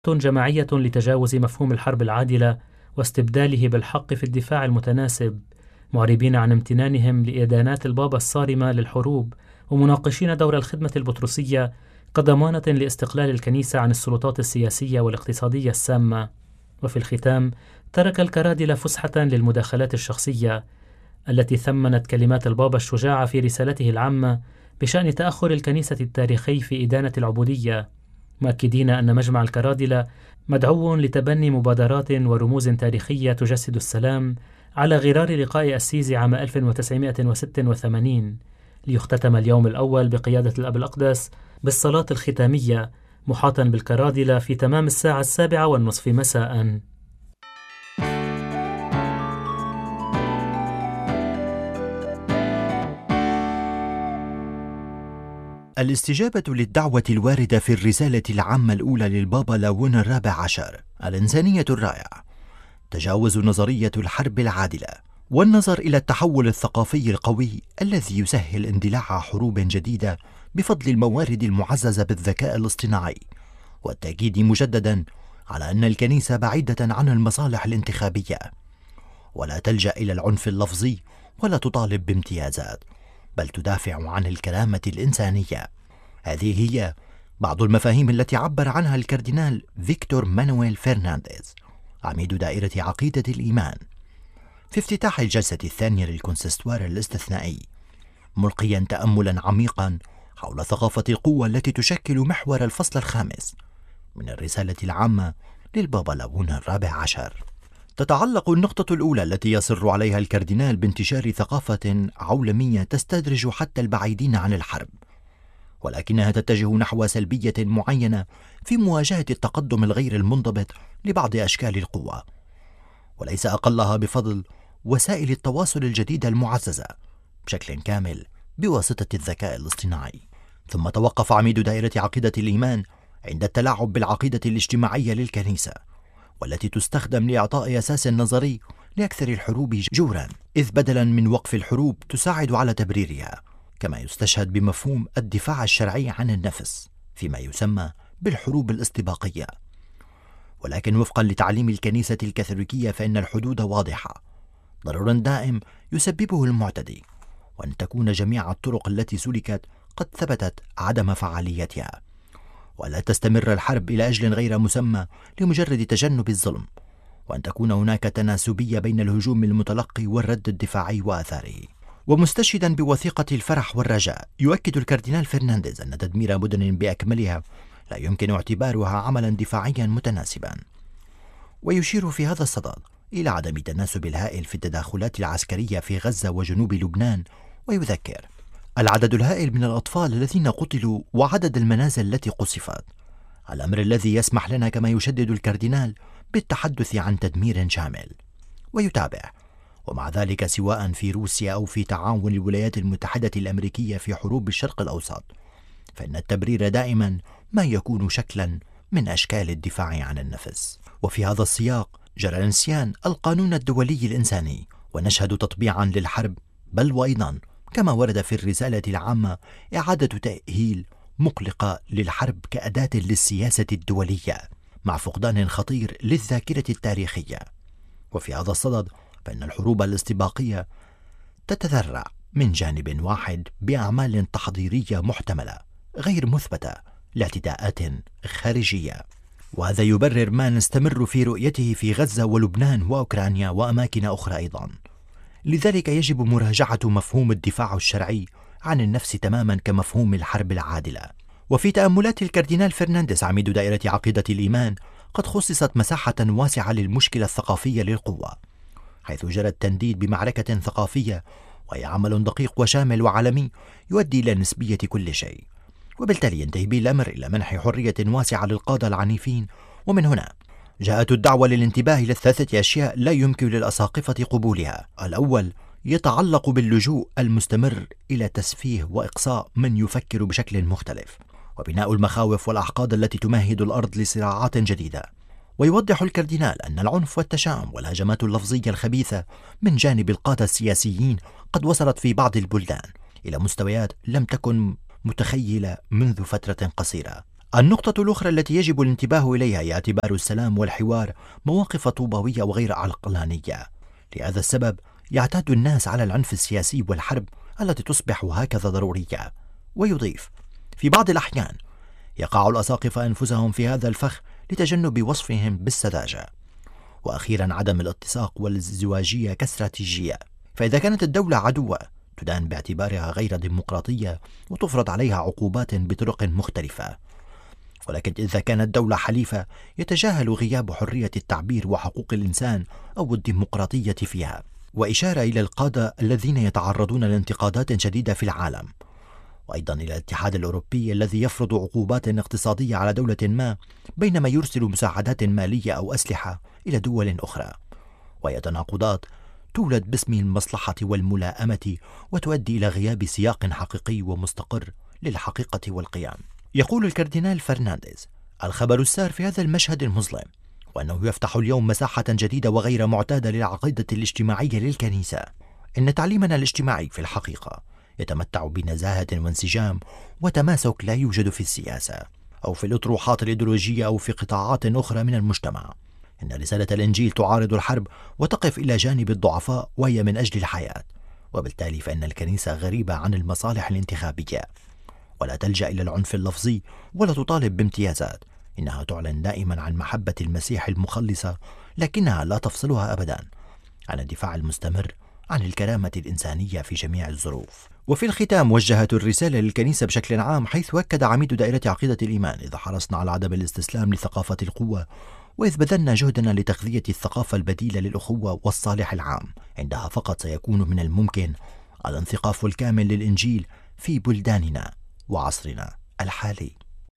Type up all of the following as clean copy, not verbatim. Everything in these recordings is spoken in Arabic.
جماعية لتجاوز مفهوم الحرب العادلة واستبداله بالحق في الدفاع المتناسب، معربين عن امتنانهم لإدانات البابا الصارمة للحروب، ومناقشين دور الخدمة البطرسية كضمانة لاستقلال الكنيسة عن السلطات السياسية والاقتصادية السامة. وفي الختام ترك الكرادلة فسحة للمداخلات الشخصية التي ثمنت كلمات البابا الشجاعة في رسالته العامة بشأن تأخر الكنيسة التاريخي في إدانة العبودية، مؤكدين أن مجمع الكرادلة مدعو لتبني مبادرات ورموز تاريخية تجسد السلام على غرار لقاء أسيزي عام 1986، ليختتم اليوم الأول بقيادة الأب الأقدس بالصلاة الختامية محاطا بالكرادلة في تمام 7:30 مساء. الاستجابة للدعوة الواردة في الرسالة العامة الأولى للبابا لاون الرابع عشر، الإنسانية الرائع، تجاوز نظرية الحرب العادلة، والنظر إلى التحول الثقافي القوي الذي يسهل اندلاع حروب جديدة بفضل الموارد المعززة بالذكاء الاصطناعي، والتأكيد مجددا على أن الكنيسة بعيدة عن المصالح الانتخابية، ولا تلجأ إلى العنف اللفظي ولا تطالب بامتيازات، بل تدافع عن الكرامة الإنسانية. هذه هي بعض المفاهيم التي عبر عنها الكاردينال فيكتور مانويل فرنانديز، عميد دائرة عقيدة الإيمان، في افتتاح الجلسة الثانية للكونسستوار الاستثنائي، ملقيا تأملا عميقا حول ثقافة القوة التي تشكل محور الفصل الخامس من الرسالة العامة للبابا لاون الرابع عشر. تتعلق النقطة الأولى التي يصر عليها الكاردينال بانتشار ثقافة عولمية تستدرج حتى البعيدين عن الحرب، ولكنها تتجه نحو سلبية معينة في مواجهة التقدم الغير المنضبط لبعض أشكال القوة، وليس أقلها بفضل وسائل التواصل الجديدة المعززة بشكل كامل بواسطة الذكاء الاصطناعي. ثم توقف عميد دائرة عقيدة الإيمان عند التلاعب بالعقيدة الاجتماعية للكنيسة، والتي تستخدم لإعطاء أساس نظري لأكثر الحروب جورا، إذ بدلا من وقف الحروب تساعد على تبريرها، كما يستشهد بمفهوم الدفاع الشرعي عن النفس فيما يسمى بالحروب الاستباقية. ولكن وفقا لتعليم الكنيسة الكاثوليكية فإن الحدود واضحة، ضرر دائم يسببه المعتدي، وأن تكون جميع الطرق التي سلكت قد ثبتت عدم فعاليتها، ولا تستمر الحرب إلى أجل غير مسمى لمجرد تجنب الظلم، وأن تكون هناك تناسبية بين الهجوم المتلقي والرد الدفاعي وآثاره. ومستشهدا بوثيقة الفرح والرجاء، يؤكد الكاردينال فرنانديز أن تدمير مدن بأكملها لا يمكن اعتبارها عملا دفاعيا متناسبا، ويشير في هذا الصدد إلى عدم التناسب الهائل في التدخلات العسكرية في غزة وجنوب لبنان، ويذكر العدد الهائل من الأطفال الذين قتلوا وعدد المنازل التي قصفت، الأمر الذي يسمح لنا كما يشدد الكاردينال بالتحدث عن تدمير شامل. ويتابع: ومع ذلك سواء في روسيا أو في تعاون الولايات المتحدة الأمريكية في حروب الشرق الأوسط، فإن التبرير دائما ما يكون شكلا من أشكال الدفاع عن النفس. وفي هذا السياق جرى نسيان القانون الدولي الإنساني، ونشهد تطبيعا للحرب، بل وأيضا كما ورد في الرسالة العامة إعادة تأهيل مقلقة للحرب كأداة للسياسة الدولية، مع فقدان خطير للذاكرة التاريخية. وفي هذا الصدد فإن الحروب الاستباقية تتذرع من جانب واحد بأعمال تحضيرية محتملة غير مثبتة لاعتداءات خارجية، وهذا يبرر ما نستمر في رؤيته في غزة ولبنان وأوكرانيا وأماكن أخرى أيضا. لذلك يجب مراجعة مفهوم الدفاع الشرعي عن النفس تماما كمفهوم الحرب العادلة. وفي تأملات الكاردينال فرنانديز عميد دائرة عقيدة الإيمان قد خصصت مساحة واسعة للمشكلة الثقافية للقوة، حيث جرى التنديد بمعركة ثقافية، وهي عمل دقيق وشامل وعالمي يؤدي إلى نسبية كل شيء، وبالتالي ينتهي به الأمر إلى منح حرية واسعة للقادة العنيفين. ومن هنا جاءت الدعوة للانتباه إلى 3 أشياء لا يمكن للأساقفة قبولها. الأول يتعلق باللجوء المستمر إلى تسفيه وإقصاء من يفكر بشكل مختلف، وبناء المخاوف والأحقاد التي تمهد الأرض لصراعات جديدة. ويوضح الكاردينال أن العنف والتشاؤم والهجمات اللفظية الخبيثة من جانب القادة السياسيين قد وصلت في بعض البلدان إلى مستويات لم تكن متخيلة منذ فترة قصيرة. النقطة الأخرى التي يجب الانتباه إليها هي اعتبار السلام والحوار مواقف طوبوية وغير عقلانية. لهذا السبب يعتاد الناس على العنف السياسي والحرب التي تصبح هكذا ضرورية. ويضيف: في بعض الأحيان يقع الأساقفة أنفسهم في هذا الفخ لتجنب وصفهم بالسذاجة. وأخيرا عدم الاتساق والازدواجية كاستراتيجية. فإذا كانت الدولة عدوة تدان باعتبارها غير ديمقراطية وتفرض عليها عقوبات بطرق مختلفة، ولكن إذا كانت دولة حليفة يتجاهل غياب حرية التعبير وحقوق الإنسان أو الديمقراطية فيها. وإشارة إلى القادة الذين يتعرضون لانتقادات شديدة في العالم، وأيضا إلى الاتحاد الأوروبي الذي يفرض عقوبات اقتصادية على دولة ما بينما يرسل مساعدات مالية أو أسلحة إلى دول أخرى، وهي تناقضات تولد باسم المصلحة والملائمة وتؤدي إلى غياب سياق حقيقي ومستقر للحقيقة والقيم. يقول الكاردينال فرنانديز: الخبر السار في هذا المشهد المظلم وأنه يفتح اليوم مساحة جديدة وغير معتادة للعقيدة الاجتماعية للكنيسة. إن تعليمنا الاجتماعي في الحقيقة يتمتع بنزاهة وانسجام وتماسك لا يوجد في السياسة أو في الأطروحات الإيديولوجية أو في قطاعات أخرى من المجتمع. إن رسالة الإنجيل تعارض الحرب وتقف إلى جانب الضعفاء وهي من أجل الحياة، وبالتالي فإن الكنيسة غريبة عن المصالح الانتخابية، ولا تلجأ إلى العنف اللفظي ولا تطالب بامتيازات. إنها تعلن دائما عن محبة المسيح المخلصة، لكنها لا تفصلها أبدا عن الدفاع المستمر عن الكرامة الإنسانية في جميع الظروف. وفي الختام وجهت الرسالة للكنيسة بشكل عام، حيث أكد عميد دائرة عقيدة الإيمان: إذا حرصنا على عدم الاستسلام لثقافة القوة، وإذ بذلنا جهدنا لتغذية الثقافة البديلة للأخوة والصالح العام، عندها فقط سيكون من الممكن الانثقاف الكامل للإنجيل في بلداننا وعصرنا الحالي.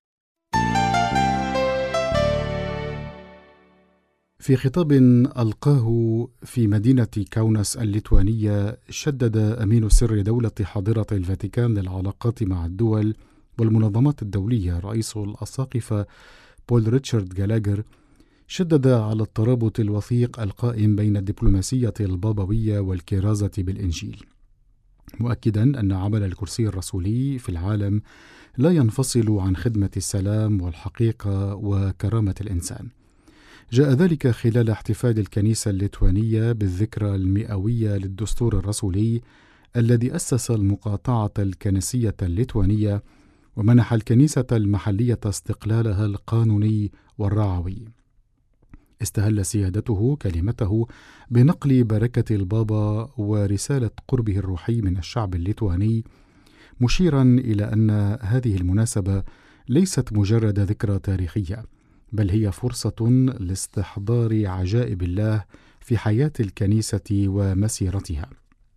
في خطاب ألقاه في مدينة كاوناس الليتوانية، شدد أمين سر دولة حاضرة الفاتيكان للعلاقات مع الدول والمنظمات الدولية رئيس الأساقفة بول ريتشارد جالاغر، شدد على الترابط الوثيق القائم بين الدبلوماسية البابوية والكرازة بالإنجيل، مؤكدا أن عمل الكرسي الرسولي في العالم لا ينفصل عن خدمة السلام والحقيقة وكرامة الإنسان. جاء ذلك خلال احتفال الكنيسة الليتوانية بالذكرى المئوية للدستور الرسولي الذي أسس المقاطعة الكنسية الليتوانية ومنح الكنيسة المحلية استقلالها القانوني والرعوي. استهل سيادته كلمته بنقل بركة البابا ورسالة قربه الروحي من الشعب الليتواني، مشيرا إلى أن هذه المناسبة ليست مجرد ذكرى تاريخية، بل هي فرصة لاستحضار عجائب الله في حياة الكنيسة ومسيرتها.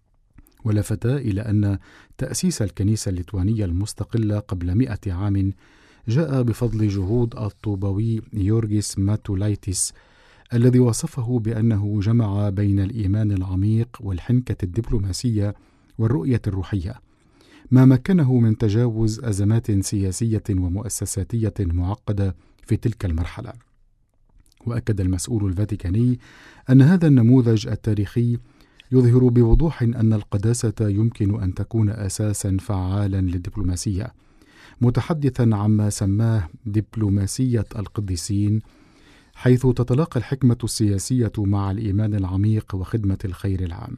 ولفت إلى أن تأسيس الكنيسة الليتوانية المستقلة قبل 100 عام جاء بفضل جهود الطوبوي يورغيس ماتولايتس، الذي وصفه بأنه جمع بين الإيمان العميق والحنكة الدبلوماسية والرؤية الروحية، ما مكنه من تجاوز أزمات سياسية ومؤسساتية معقدة في تلك المرحلة. وأكد المسؤول الفاتيكاني أن هذا النموذج التاريخي يظهر بوضوح أن القداسة يمكن أن تكون أساسا فعالا للدبلوماسية، متحدثا عما سماه دبلوماسية القديسين، حيث تتلاقى الحكمة السياسية مع الإيمان العميق وخدمة الخير العام.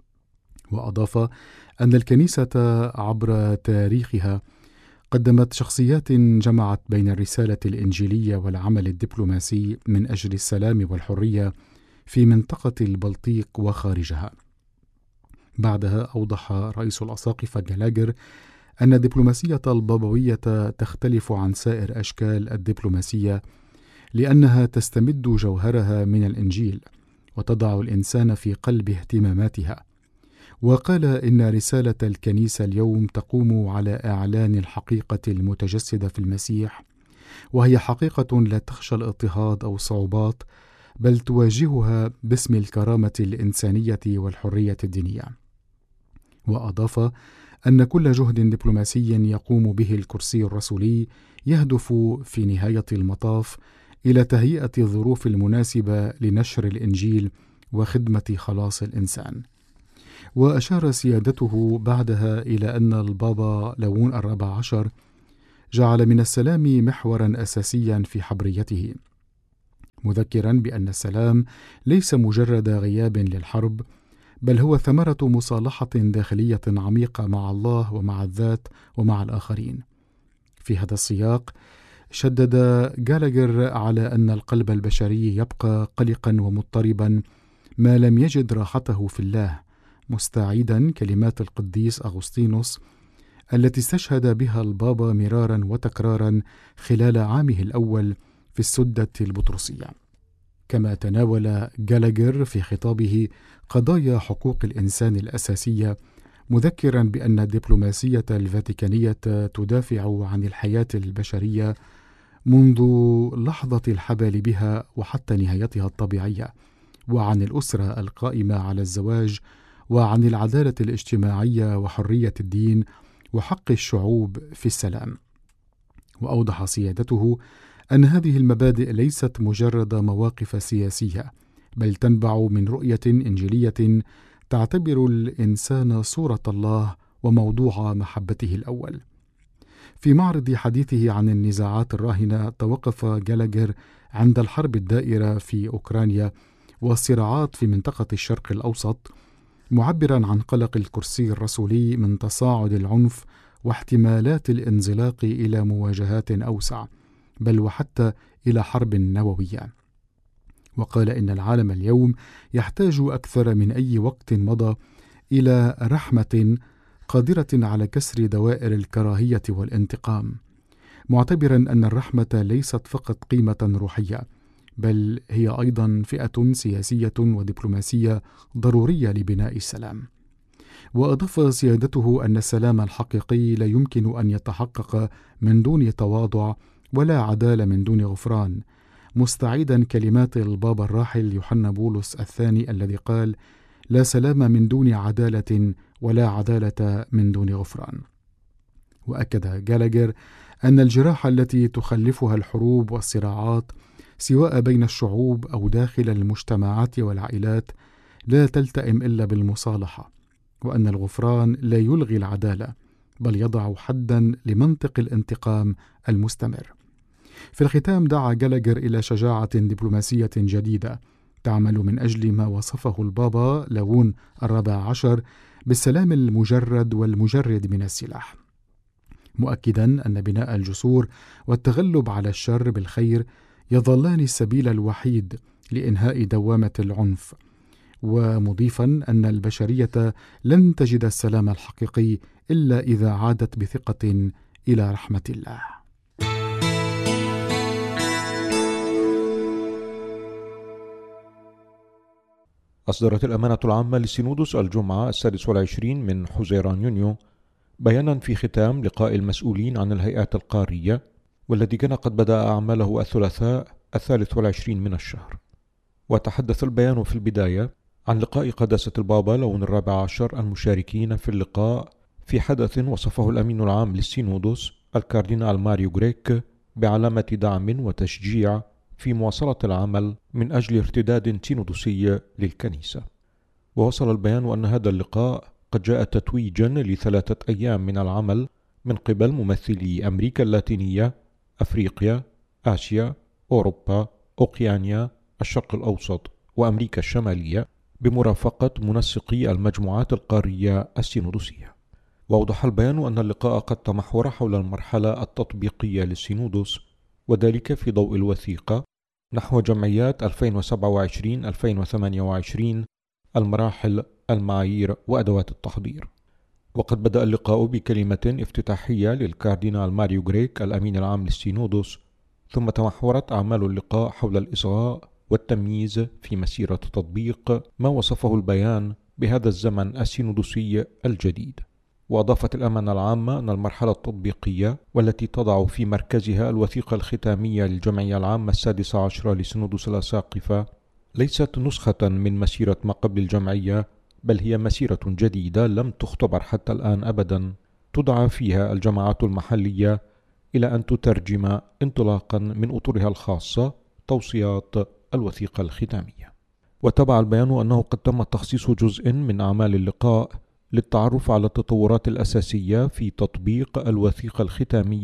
وأضاف أن الكنيسة عبر تاريخها قدمت شخصيات جمعت بين الرسالة الإنجيلية والعمل الدبلوماسي من أجل السلام والحرية في منطقة البلطيق وخارجها. بعدها أوضح رئيس الأساقفة جالاغر أن الدبلوماسية البابوية تختلف عن سائر أشكال الدبلوماسية لأنها تستمد جوهرها من الإنجيل وتضع الإنسان في قلب اهتماماتها. وقال إن رسالة الكنيسة اليوم تقوم على إعلان الحقيقة المتجسدة في المسيح، وهي حقيقة لا تخشى الاضطهاد أو الصعوبات، بل تواجهها باسم الكرامة الإنسانية والحرية الدينية. وأضاف أن كل جهد دبلوماسي يقوم به الكرسي الرسولي يهدف في نهاية المطاف إلى تهيئة الظروف المناسبة لنشر الإنجيل وخدمة خلاص الإنسان. وأشار سيادته بعدها إلى أن البابا ليون 14 جعل من السلام محورا أساسيا في حبريته، مذكرا بأن السلام ليس مجرد غياب للحرب، بل هو ثمرة مصالحة داخلية عميقة مع الله ومع الذات ومع الآخرين. في هذا السياق شدد جالاغر على أن القلب البشري يبقى قلقا ومضطربا ما لم يجد راحته في الله، مستعيدا كلمات القديس أغسطينوس التي استشهد بها البابا مرارا وتكرارا خلال عامه الأول في السدة البطرسية. كما تناول جالاغر في خطابه قضايا حقوق الإنسان الأساسية، مذكرا بأن الدبلوماسية الفاتيكانية تدافع عن الحياة البشرية منذ لحظة الحبال بها وحتى نهايتها الطبيعية، وعن الأسرة القائمة على الزواج، وعن العدالة الاجتماعية وحرية الدين وحق الشعوب في السلام. وأوضح سيادته أن هذه المبادئ ليست مجرد مواقف سياسية، بل تنبع من رؤية إنجيلية تعتبر الإنسان صورة الله وموضوع محبته الأول. في معرض حديثه عن النزاعات الراهنة توقف جالاغر عند الحرب الدائرة في أوكرانيا والصراعات في منطقة الشرق الأوسط، معبرا عن قلق الكرسي الرسولي من تصاعد العنف واحتمالات الانزلاق إلى مواجهات أوسع، بل وحتى إلى حرب نووية. وقال إن العالم اليوم يحتاج أكثر من أي وقت مضى إلى رحمة قادرة على كسر دوائر الكراهية والانتقام، معتبرا أن الرحمة ليست فقط قيمة روحية، بل هي أيضا فئة سياسية ودبلوماسية ضرورية لبناء السلام. وأضاف سيادته أن السلام الحقيقي لا يمكن أن يتحقق من دون تواضع، ولا عدالة من دون غفران، مستعيدا كلمات البابا الراحل يوحنا بولس الثاني الذي قال: لا سلام من دون عدالة، ولا عدالة من دون غفران. وأكد جالاغر أن الجراحة التي تخلفها الحروب والصراعات سواء بين الشعوب أو داخل المجتمعات والعائلات لا تلتئم إلا بالمصالحة، وأن الغفران لا يلغي العدالة، بل يضع حدا لمنطق الانتقام المستمر. في الختام دعا جالاغر إلى شجاعة دبلوماسية جديدة تعمل من أجل ما وصفه البابا لاون ال14 بالسلام المجرد والمجرد من السلاح، مؤكدا أن بناء الجسور والتغلب على الشر بالخير يظلان السبيل الوحيد لإنهاء دوامة العنف، ومضيفا أن البشرية لن تجد السلام الحقيقي إلا إذا عادت بثقة إلى رحمة الله. أصدرت الأمانة العامة للسينودوس الجمعة 26 من حزيران يونيو بيانا في ختام لقاء المسؤولين عن الهيئات القارية، والذي كان قد بدأ أعماله الثلاثاء 23 من الشهر. وتحدث البيان في البداية عن لقاء قداسة البابا لون 14 المشاركين في اللقاء في حدث وصفه الأمين العام للسينودوس الكاردينال ماريو غريك بعلامة دعم وتشجيع في مواصلة العمل من أجل ارتداد سينودوسي للكنيسة. ووصل البيان أن هذا اللقاء قد جاء تتويجا ل3 أيام من العمل من قبل ممثلي أمريكا اللاتينية، أفريقيا، آسيا، أوروبا، أوقيانيا، الشرق الأوسط وأمريكا الشمالية، بمرافقة منسقي المجموعات القارية السينودوسية. وأوضح البيان أن اللقاء قد تمحور حول المرحلة التطبيقية للسينودوس، وذلك في ضوء الوثيقة نحو جمعيات 2027-2028، المراحل، المعايير وأدوات التحضير. وقد بدأ اللقاء بكلمة افتتاحية للكاردينال ماريو غريك الأمين العام للسينودوس، ثم تمحورت أعمال اللقاء حول الإصغاء والتمييز في مسيرة تطبيق ما وصفه البيان بهذا الزمن السينودوسي الجديد. وأضافت الأمانة العامة أن المرحلة التطبيقية، والتي تضع في مركزها الوثيقة الختامية للجمعية العامة 16 لسينودوس الأساقفة، ليست نسخة من مسيرة ما قبل الجمعية، بل هي مسيرة جديدة لم تختبر حتى الآن أبدا، تدعى فيها الجماعات المحلية إلى أن تترجم انطلاقا من أطرها الخاصة توصيات الوثيقة الختامية. وتبع البيان أنه قد تم تخصيص جزء من أعمال اللقاء للتعرف على التطورات الأساسية في تطبيق الوثيقة الختامية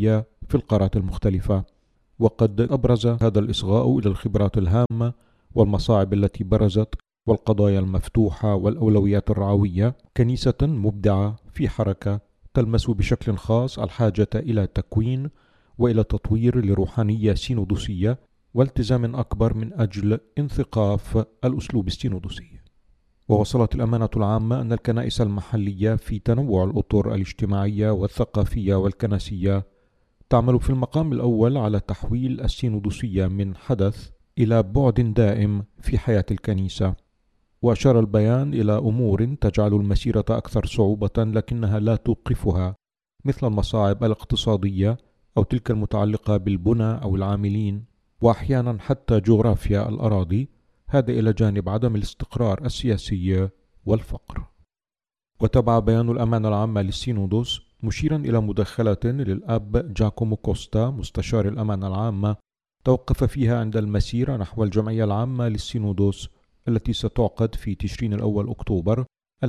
في القارات المختلفة. وقد أبرز هذا الإصغاء إلى الخبرات الهامة والمصاعب التي برزت والقضايا المفتوحة والأولويات الرعوية كنيسة مبدعة في حركة تلمس بشكل خاص الحاجة إلى تكوين وإلى تطوير لروحانية سينودوسية والتزام أكبر من أجل انثقاف الأسلوب السينودوسي. ووصلت الأمانة العامة أن الكنائس المحلية في تنوع الأطر الاجتماعية والثقافية والكنسية تعمل في المقام الأول على تحويل السينودوسية من حدث إلى بعد دائم في حياة الكنيسة. وأشار البيان إلى أمور تجعل المسيرة أكثر صعوبة لكنها لا توقفها، مثل المصاعب الاقتصادية أو تلك المتعلقة بالبنى أو العاملين، وأحيانا حتى جغرافيا الأراضي، هذا إلى جانب عدم الاستقرار السياسي والفقر. وتبع بيان الأمانة العامة للسينودوس مشيرا إلى مداخلة للأب جاكومو كوستا مستشار الأمانة العامة توقف فيها عند المسيرة نحو الجمعية العامة للسينودوس التي ستعقد في تشرين الأول أكتوبر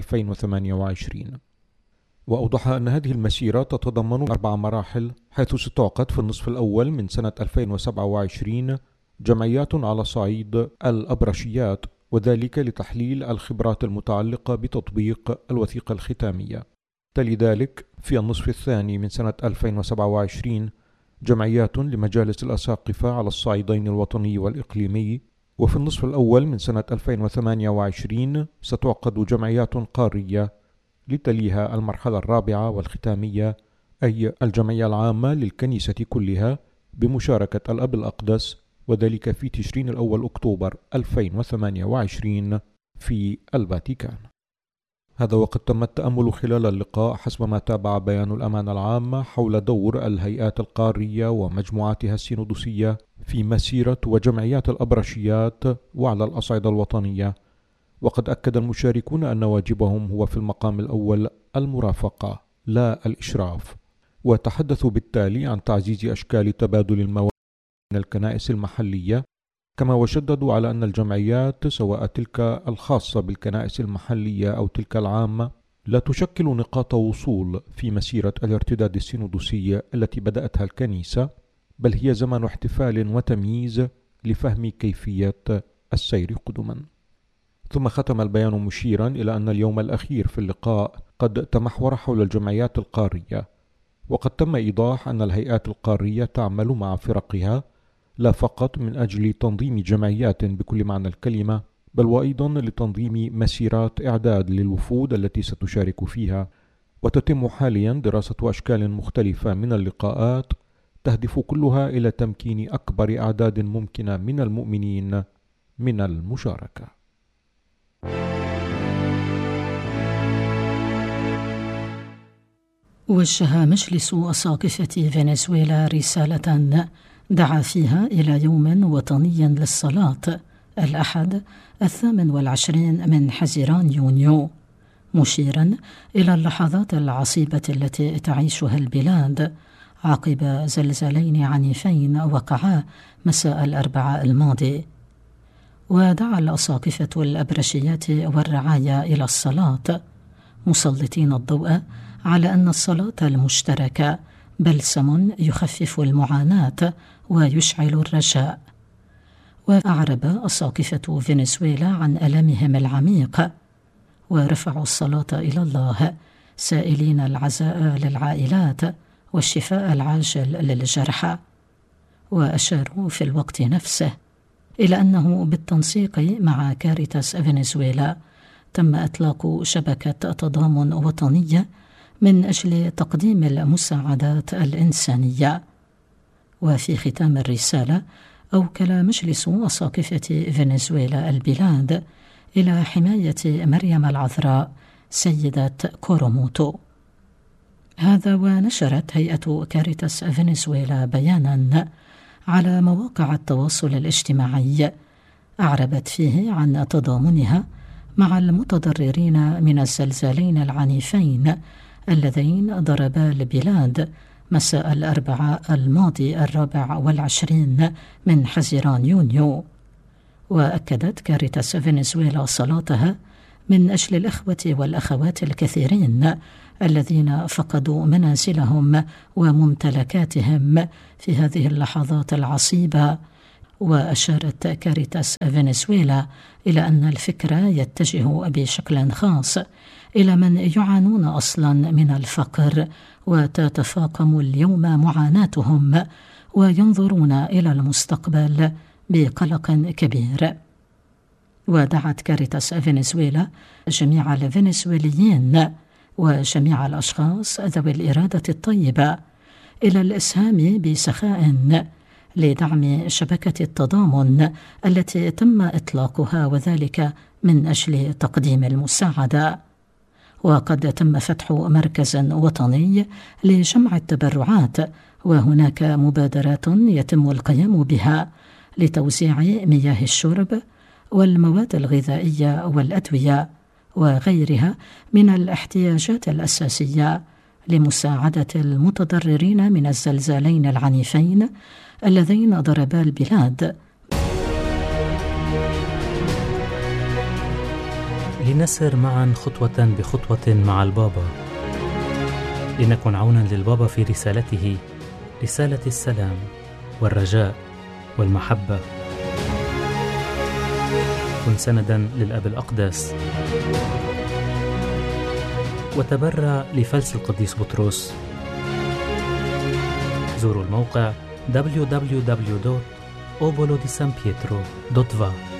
2028. وأوضح أن هذه المسيرة تتضمن 4 مراحل، حيث ستعقد في النصف الأول من سنة 2027 جمعيات على صعيد الأبرشيات، وذلك لتحليل الخبرات المتعلقة بتطبيق الوثيقة الختامية. تلي ذلك في النصف الثاني من سنة 2027 جمعيات لمجالس الأساقفة على الصعيدين الوطني والإقليمي، وفي النصف الأول من سنة 2028 ستعقد جمعيات قارية، لتليها المرحلة الرابعة والختامية أي الجمعية العامة للكنيسة كلها بمشاركة الأب الأقدس، وذلك في تشرين الأول أكتوبر 2028 في الفاتيكان. هذا وقد تم التأمل خلال اللقاء حسب ما تابع بيان الأمانة العامة حول دور الهيئات القارية ومجموعاتها السينودوسية في مسيرة وجمعيات الأبرشيات وعلى الأصعدة الوطنية. وقد أكد المشاركون أن واجبهم هو في المقام الأول المرافقة لا الإشراف، وتحدثوا بالتالي عن تعزيز أشكال تبادل المواد من الكنائس المحلية، كما وشددوا على أن الجمعيات سواء تلك الخاصة بالكنائس المحلية أو تلك العامة لا تشكل نقاط وصول في مسيرة الارتداد السينودوسي التي بدأتها الكنيسة، بل هي زمن احتفال وتمييز لفهم كيفية السير قدما. ثم ختم البيان مشيرا إلى أن اليوم الأخير في اللقاء قد تمحور حول الجمعيات القارية، وقد تم إيضاح أن الهيئات القارية تعمل مع فرقها لا فقط من أجل تنظيم جمعيات بكل معنى الكلمة، بل وأيضا لتنظيم مسيرات إعداد للوفود التي ستشارك فيها. وتتم حاليا دراسة أشكال مختلفة من اللقاءات تهدف كلها إلى تمكين أكبر أعداد ممكنة من المؤمنين من المشاركة. وجه مجلس أساقفة فنزويلا رسالة دعا فيها إلى يوم وطني للصلاة الأحد 28 من حزيران يونيو، مشيرا إلى اللحظات العصيبة التي تعيشها البلاد عقب زلزالين عنيفين وقعا مساء الأربعاء الماضي. ودعا الأساقفة الأبرشيات والرعايا إلى الصلاة، مسلطين الضوء على أن الصلاة المشتركة بلسم يخفف المعاناة ويشعل الرجاء. وأعرب أساقفة فنزويلا عن ألمهم العميق، ورفعوا الصلاة إلى الله سائلين العزاء للعائلات والشفاء العاجل للجرحى. وأشاروا في الوقت نفسه إلى أنه بالتنسيق مع كاريتاس فنزويلا تم إطلاق شبكة تضامن وطنية من أجل تقديم المساعدات الإنسانية. وفي ختام الرسالة أوكل مجلس أساقفة فنزويلا البلاد إلى حماية مريم العذراء سيدة كوروموتو. هذا ونشرت هيئة كاريتاس فنزويلا بيانا على مواقع التواصل الاجتماعي أعربت فيه عن تضامنها مع المتضررين من الزلزالين العنيفين اللذين ضربا البلاد مساء الأربعاء الماضي 24 من حزيران يونيو. وأكدت كاريتاس فنزويلا صلاتها من أجل الإخوة والأخوات الكثيرين الذين فقدوا منازلهم وممتلكاتهم في هذه اللحظات العصيبة. وأشارت كاريتاس فنزويلا إلى أن الفكر يتجه بشكل خاص إلى من يعانون أصلا من الفقر وتتفاقم اليوم معاناتهم وينظرون إلى المستقبل بقلق كبير. ودعت كاريتاس فنزويلا جميع الفنزويليين وجميع الأشخاص ذوي الإرادة الطيبة إلى الإسهام بسخاء لدعم شبكة التضامن التي تم إطلاقها، وذلك من أجل تقديم المساعدة. وقد تم فتح مركز وطني لجمع التبرعات، وهناك مبادرات يتم القيام بها لتوزيع مياه الشرب والمواد الغذائية والأدوية وغيرها من الاحتياجات الأساسية لمساعدة المتضررين من الزلزالين العنيفين اللذين ضربا البلاد. لنسر معا خطوة بخطوة مع البابا، لنكن عونا للبابا في رسالته، رسالة السلام والرجاء والمحبة. كن سندا للأب الأقدس، وتبرع لفلس القديس بطرس. زوروا الموقع www.obolo-di-san-pietro.va.